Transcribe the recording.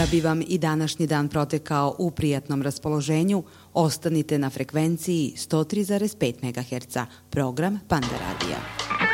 bi vam i današnji dan protekao u prijatnom raspoloženju, ostanite na frekvenciji 103,5 MHz, program Panda Radija.